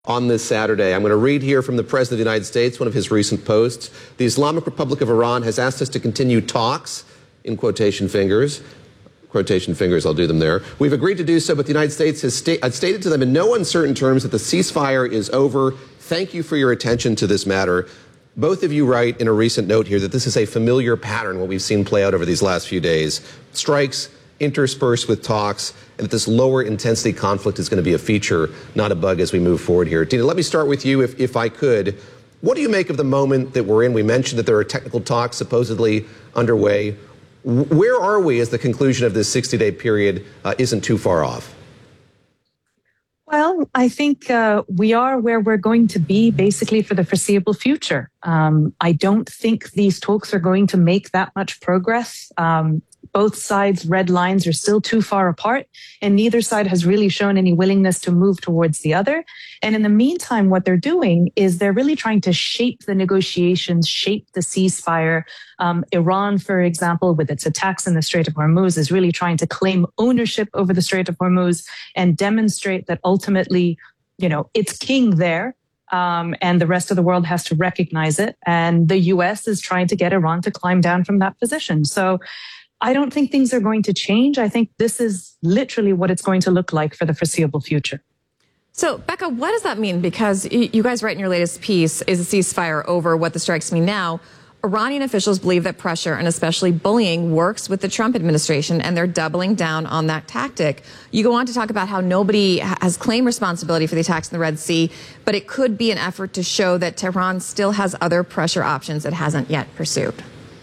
On this Saturday, I'm going to read here from the President of the United States, one of his recent posts. The Islamic Republic of Iran has asked us to continue talks, in quotation fingers, I'll do them there. We've agreed to do so, but the United States has stated to them in no uncertain terms that the ceasefire is over. Thank you for your attention to this matter. Both of you write in a recent note here that this is a familiar pattern, what we've seen play out over these last few days. Strikes interspersed with talks, and that this lower intensity conflict is going to be a feature, not a bug, as we move forward here. Dina, let me start with you, if I could. What do you make of the moment that we're in? We mentioned that there are technical talks supposedly underway. Where are we as the conclusion of this 60-day period isn't too far off? Well, I think we are where we're going to be basically for the foreseeable future. I don't think these talks are going to make that much progress. Both sides' red lines are still too far apart, and neither side has really shown any willingness to move towards the other. And in the meantime, what they're doing is they're really trying to shape the negotiations, shape the ceasefire. Iran, for example, with its attacks in the Strait of Hormuz, is really trying to claim ownership over the Strait of Hormuz and demonstrate that ultimately, it's king there. And the rest of the world has to recognize it. And the U.S. is trying to get Iran to climb down from that position. So I don't think things are going to change. I think this is literally what it's going to look like for the foreseeable future. So, Becca, what does that mean? Because you guys write in your latest piece, is a ceasefire over? What the strikes mean now? Iranian officials believe that pressure and especially bullying works with the Trump administration, and they're doubling down on that tactic. You go on to talk about how nobody has claimed responsibility for the attacks in the Red Sea, but it could be an effort to show that Tehran still has other pressure options it hasn't yet pursued.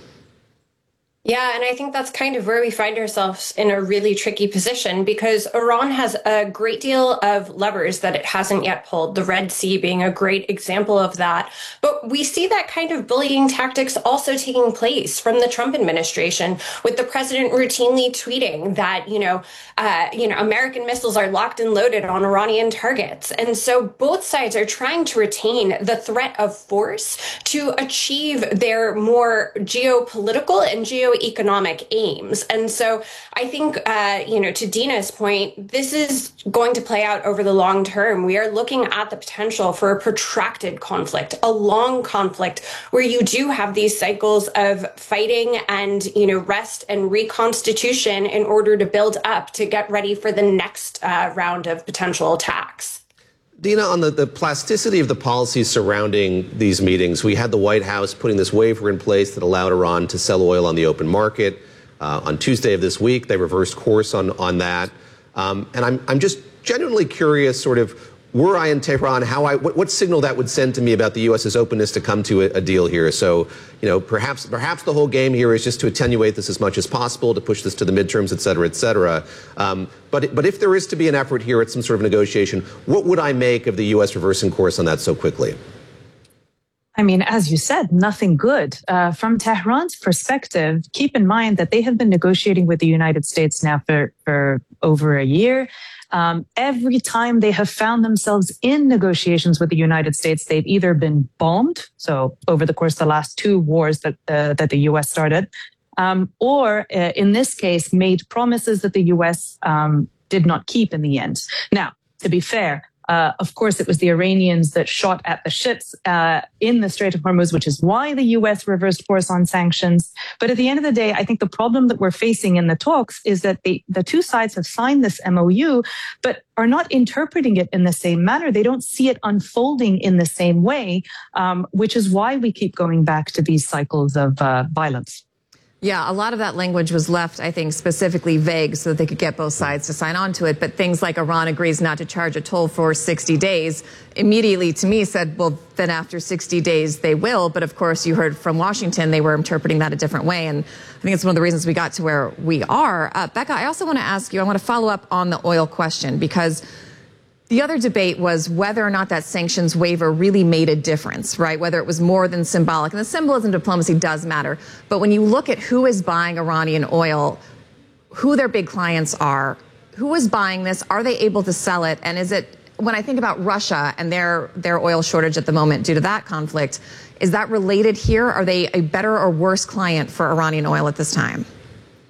Yeah, and I think that's kind of where we find ourselves in a really tricky position, because Iran has a great deal of levers that it hasn't yet pulled, the Red Sea being a great example of that. But we see that kind of bullying tactics also taking place from the Trump administration, with the president routinely tweeting that, American missiles are locked and loaded on Iranian targets. And so both sides are trying to retain the threat of force to achieve their more geopolitical and geoeconomic aims. And so I think, to Dina's point, this is going to play out over the long term. We are looking at the potential for a protracted conflict, a long conflict where you do have these cycles of fighting and, rest and reconstitution in order to build up to get ready for the next round of potential attacks. Dina, on the plasticity of the policies surrounding these meetings, we had the White House putting this waiver in place that allowed Iran to sell oil on the open market. On Tuesday of this week, they reversed course on that. And I'm just genuinely curious, sort of, were I in Tehran, what signal that would send to me about the U.S.'s openness to come to a deal here. So, perhaps the whole game here is just to attenuate this as much as possible, to push this to the midterms, et cetera, et cetera. But if there is to be an effort here at some sort of negotiation, what would I make of the U.S. reversing course on that so quickly? I mean, as you said, nothing good. From Tehran's perspective, keep in mind that they have been negotiating with the United States now for over a year. Every time they have found themselves in negotiations with the United States, they've either been bombed, so over the course of the last two wars that the U.S. started, or in this case, made promises that the U.S. Did not keep in the end. Now, to be fair, of course, it was the Iranians that shot at the ships in the Strait of Hormuz, which is why the U.S. reversed course on sanctions. But at the end of the day, I think the problem that we're facing in the talks is that the two sides have signed this MOU, but are not interpreting it in the same manner. They don't see it unfolding in the same way, which is why we keep going back to these cycles of violence. Yeah, a lot of that language was left, I think, specifically vague so that they could get both sides to sign on to it. But things like Iran agrees not to charge a toll for 60 days immediately to me said, well, then after 60 days they will. But of course, you heard from Washington, they were interpreting that a different way. And I think it's one of the reasons we got to where we are. Becca, I also want to ask you, I want to follow up on the oil question, because the other debate was whether or not that sanctions waiver really made a difference, right? Whether it was more than symbolic. And the symbolism of diplomacy does matter. But when you look at who is buying Iranian oil, who their big clients are, who is buying this, are they able to sell it? And is it, when I think about Russia and their oil shortage at the moment due to that conflict, is that related here? Are they a better or worse client for Iranian oil at this time?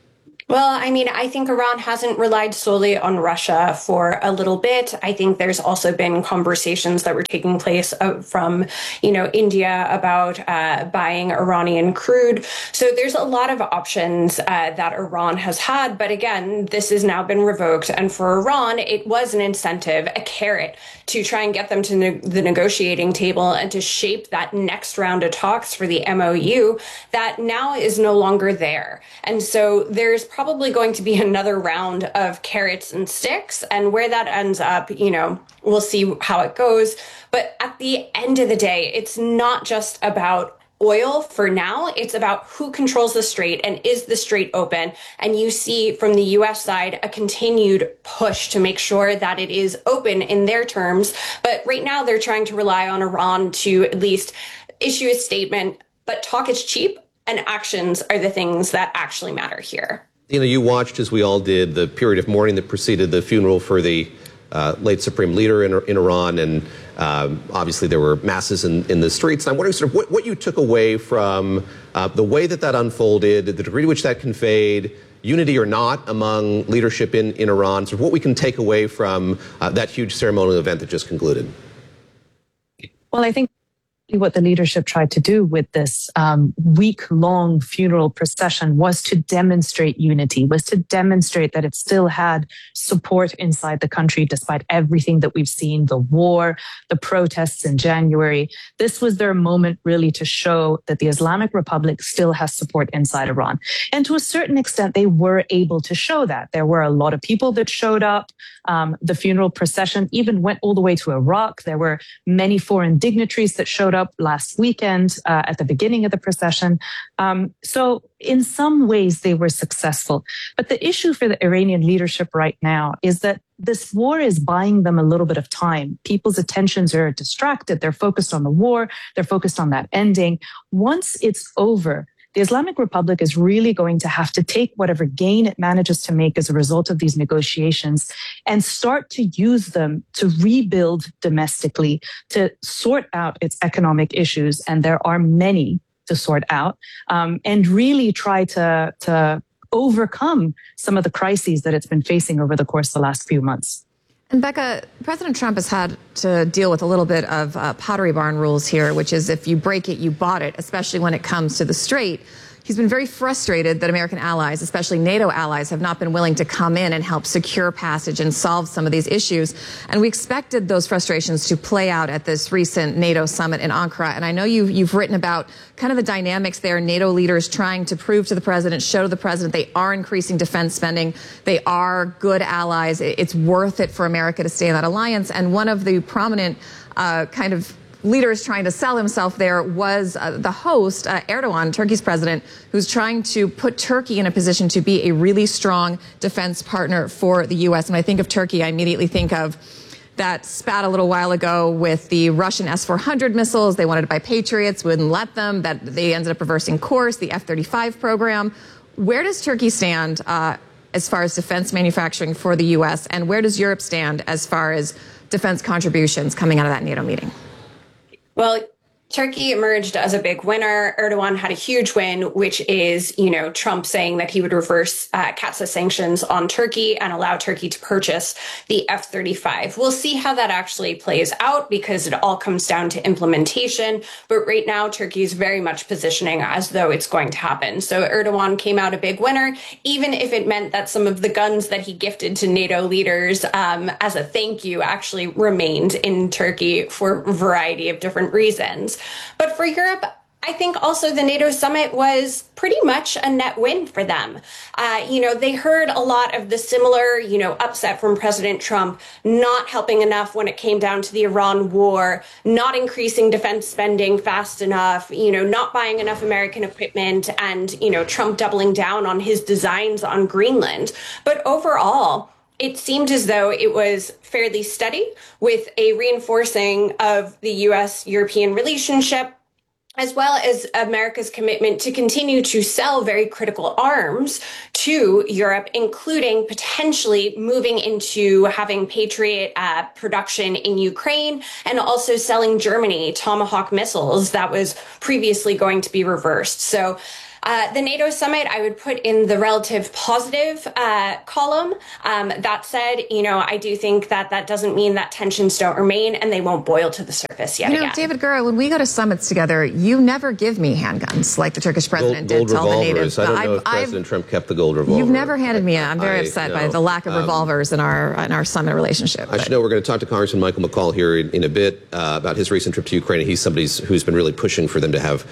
Well, I mean, I think Iran hasn't relied solely on Russia for a little bit. I think there's also been conversations that were taking place from, India about buying Iranian crude. So there's a lot of options that Iran has had. But again, this has now been revoked. And for Iran, it was an incentive, a carrot to try and get them to the negotiating table and to shape that next round of talks for the MOU that now is no longer there. And so there's probably going to be another round of carrots and sticks, and where that ends up, we'll see how it goes. But at the end of the day, it's not just about oil for now. It's about who controls the strait and is the strait open. And you see from the US side a continued push to make sure that it is open in their terms. But right now they're trying to rely on Iran to at least issue a statement. But talk is cheap and actions are the things that actually matter here. You watched, as we all did, the period of mourning that preceded the funeral for the late supreme leader in Iran, and obviously there were masses in the streets. And I'm wondering sort of what you took away from the way that unfolded, the degree to which that conveyed unity or not among leadership in Iran, sort of what we can take away from that huge ceremonial event that just concluded. Well, I think what the leadership tried to do with this week-long funeral procession was to demonstrate unity, was to demonstrate that it still had support inside the country despite everything that we've seen, the war, the protests in January. This was their moment really to show that the Islamic Republic still has support inside Iran. And to a certain extent, they were able to show that. There were a lot of people that showed up. The funeral procession even went all the way to Iraq. There were many foreign dignitaries that showed up last weekend at the beginning of the procession. So in some ways, they were successful. But the issue for the Iranian leadership right now is that this war is buying them a little bit of time. People's attentions are distracted. They're focused on the war. They're focused on that ending. Once it's over, the Islamic Republic is really going to have to take whatever gain it manages to make as a result of these negotiations and start to use them to rebuild domestically, to sort out its economic issues. And there are many to sort out, and really try to overcome some of the crises that it's been facing over the course of the last few months. And Becca, President Trump has had to deal with a little bit of Pottery Barn rules here, which is if you break it, you bought it, especially when it comes to the strait. He's been very frustrated that American allies, especially NATO allies, have not been willing to come in and help secure passage and solve some of these issues. And we expected those frustrations to play out at this recent NATO summit in Ankara. And I know you've written about kind of the dynamics there, NATO leaders trying to prove to the president, show to the president they are increasing defense spending. They are good allies. It's worth it for America to stay in that alliance. And one of the prominent kind of leaders trying to sell himself there was the host, Erdogan, Turkey's president, who's trying to put Turkey in a position to be a really strong defense partner for the U.S. When I think of Turkey, I immediately think of that spat a little while ago with the Russian S-400 missiles. They wanted to buy Patriots, wouldn't let them. That they ended up reversing course, the F-35 program. Where does Turkey stand as far as defense manufacturing for the U.S., and where does Europe stand as far as defense contributions coming out of that NATO meeting? Well, Turkey emerged as a big winner. Erdogan had a huge win, which is, Trump saying that he would reverse CAATSA sanctions on Turkey and allow Turkey to purchase the F-35. We'll see how that actually plays out because it all comes down to implementation. But right now, Turkey is very much positioning as though it's going to happen. So Erdogan came out a big winner, even if it meant that some of the guns that he gifted to NATO leaders as a thank you actually remained in Turkey for a variety of different reasons. But for Europe, I think also the NATO summit was pretty much a net win for them. They heard a lot of the similar, upset from President Trump, not helping enough when it came down to the Iran war, not increasing defense spending fast enough, not buying enough American equipment, and, Trump doubling down on his designs on Greenland. But overall, it seemed as though it was fairly steady with a reinforcing of the U.S.-European relationship, as well as America's commitment to continue to sell very critical arms to Europe, including potentially moving into having Patriot production in Ukraine and also selling Germany Tomahawk missiles that was previously going to be reversed. So The NATO summit, I would put in the relative positive column. That said, I do think that doesn't mean that tensions don't remain and they won't boil to the surface yet again. David Gura, when we go to summits together, you never give me handguns like the Turkish president did to all the natives. I don't know if President Trump kept the gold revolver. You've never handed me. I'm very upset by the lack of revolvers in our summit relationship. I should know we're going to talk to Congressman Michael McCaul here in a bit about his recent trip to Ukraine. He's somebody who's been really pushing for them to have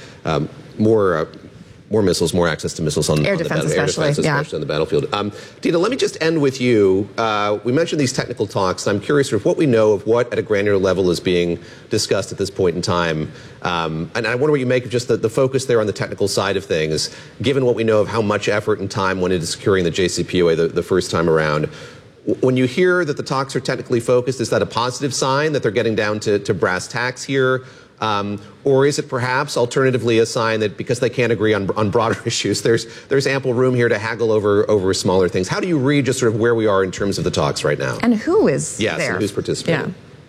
more missiles, more access to missiles on air the defense, battlefield, especially on the battlefield. Dina, let me just end with you. We mentioned these technical talks, and I'm curious of what we know of what at a granular level is being discussed at this point in time. And I wonder what you make of just the focus there on the technical side of things, given what we know of how much effort and time went into securing the JCPOA the first time around. When you hear that the talks are technically focused, is that a positive sign that they're getting down to brass tacks here? Or is it perhaps alternatively a sign that because they can't agree on broader issues, there's ample room here to haggle over smaller things? How do you read just sort of where we are in terms of the talks right now? And who is there? Yes, and who's participating? Yeah.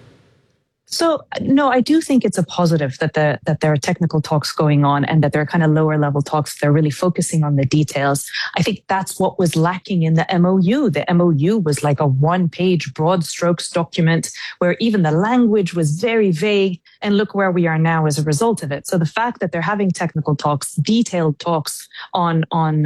So, no, I do think it's a positive that there are technical talks going on and that there are kind of lower level talks. They're really focusing on the details. I think that's what was lacking in the MOU. The MOU was like a one-page broad strokes document where even the language was very vague. And look where we are now as a result of it. So the fact that they're having technical talks, detailed talks on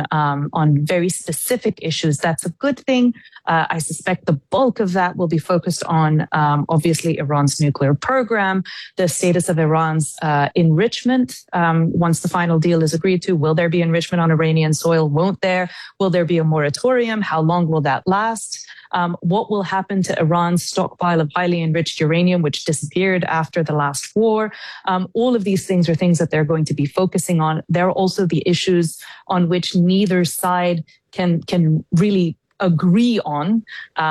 very specific issues, that's a good thing. I suspect the bulk of that will be focused on, obviously, Iran's nuclear program, the status of Iran's enrichment. Once the final deal is agreed to, will there be enrichment on Iranian soil? Won't there? Will there be a moratorium? How long will that last? What will happen to Iran's stockpile of highly enriched uranium, which disappeared after the last war? All of these things are things that they're going to be focusing on. There are also the issues on which neither side can really agree on.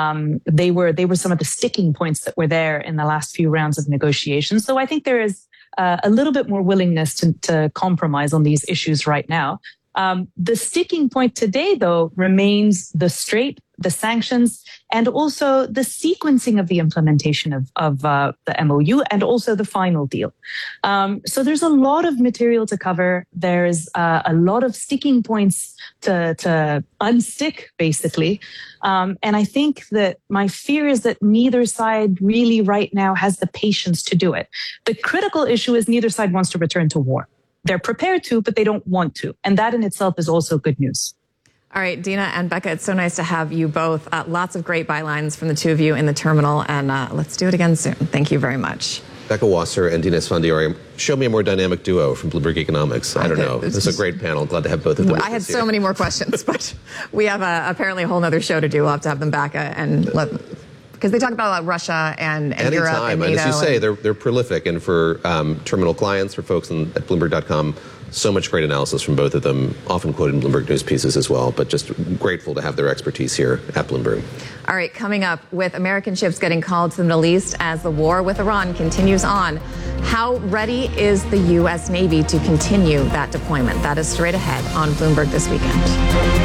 They were some of the sticking points that were there in the last few rounds of negotiations. So I think there is a little bit more willingness to compromise on these issues right now. The sticking point today, though, remains the sanctions, and also the sequencing of the implementation of the MOU and also the final deal. So there's a lot of material to cover. There's a lot of sticking points to unstick, basically. And I think that my fear is that neither side really right now has the patience to do it. The critical issue is neither side wants to return to war. They're prepared to, but they don't want to. And that in itself is also good news. All right, Dina and Becca, it's so nice to have you both. Lots of great bylines from the two of you in the terminal, and let's do it again soon. Thank you very much. Becca Wasser and Dina Esfandiari, show me a more dynamic duo from Bloomberg Economics. I don't know. This is a great panel. Glad to have both of them. I had so many more questions, but we have apparently a whole other show to do. We'll have to have them back because they talk about Russia and Europe and NATO. And as you say, they're prolific. And for terminal clients, for folks at Bloomberg.com, so much great analysis from both of them, often quoted in Bloomberg News pieces as well. But just grateful to have their expertise here at Bloomberg. All right, coming up, with American ships getting called to the Middle East as the war with Iran continues on, how ready is the U.S. Navy to continue that deployment? That is straight ahead on Bloomberg This Weekend.